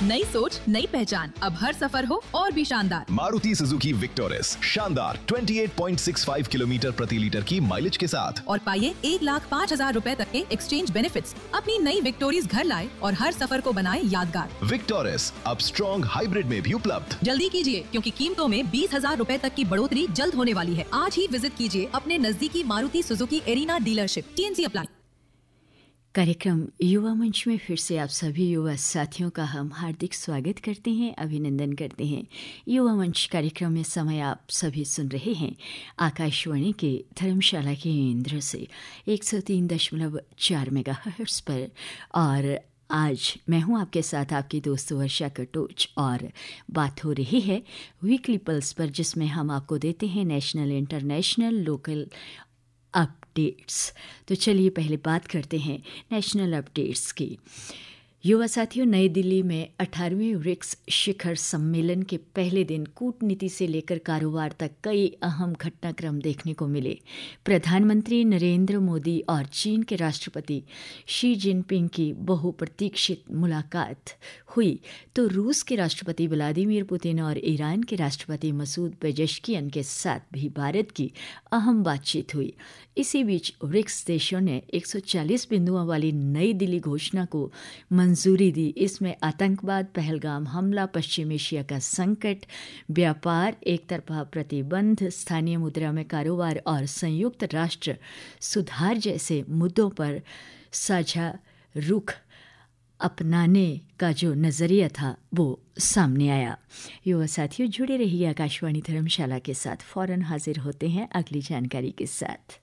नई सोच, नई पहचान, अब हर सफर हो और भी शानदार। मारुति सुजुकी विक्टोरिस, शानदार 28.65 किलोमीटर प्रति लीटर की माइलेज के साथ। और पाइए 1,05,000 रूपए तक के एक्सचेंज बेनिफिट्स। अपनी नई विक्टोरिस घर लाए और हर सफर को बनाए यादगार। विक्टोरिस अब स्ट्रॉन्ग हाइब्रिड में भी उपलब्ध। जल्दी कीजिए, क्योंकि कीमतों में 20,000 रूपए तक की बढ़ोतरी जल्द होने वाली है। आज ही विजिट कीजिए अपने नजदीकी Maruti Suzuki arena dealership. TNC apply. कार्यक्रम युवा मंच में फिर से आप सभी युवा साथियों का हम हार्दिक स्वागत करते हैं, अभिनंदन करते हैं। युवा मंच कार्यक्रम में समय आप सभी सुन रहे हैं आकाशवाणी के धर्मशाला केंद्र से 103.4 मेगाहर्ट्ज़ पर। और आज मैं हूं आपके साथ, आपकी दोस्त वर्षा कटोच, और बात हो रही है वीकली पल्स पर, जिसमें हम आपको देते हैं नेशनल, इंटरनेशनल, लोकल अपडेट्स। तो चलिए पहले बात करते हैं नेशनल अपडेट्स की। युवा साथियों, नई दिल्ली में 18वें ब्रिक्स शिखर सम्मेलन के पहले दिन कूटनीति से लेकर कारोबार तक कई अहम घटनाक्रम देखने को मिले। प्रधानमंत्री नरेंद्र मोदी और चीन के राष्ट्रपति शी जिनपिंग की बहुप्रतीक्षित मुलाकात हुई, तो रूस के राष्ट्रपति व्लादिमीर पुतिन और ईरान के राष्ट्रपति मसूद पेजेश्कियन के साथ भी भारत की अहम बातचीत हुई। इसी बीच ब्रिक्स देशों ने 140 बिंदुओं वाली नई दिल्ली घोषणा को मंजूरी दी। इसमें आतंकवाद, पहलगाम हमला, पश्चिम एशिया का संकट, व्यापार, एक तरफा प्रतिबंध, स्थानीय मुद्रा में कारोबार और संयुक्त राष्ट्र सुधार जैसे मुद्दों पर साझा रुख अपनाने का जो नज़रिया था वो सामने आया। युवा साथियों, जुड़े रहिए आकाशवाणी धर्मशाला के साथ। फौरन हाजिर होते हैं अगली जानकारी के साथ।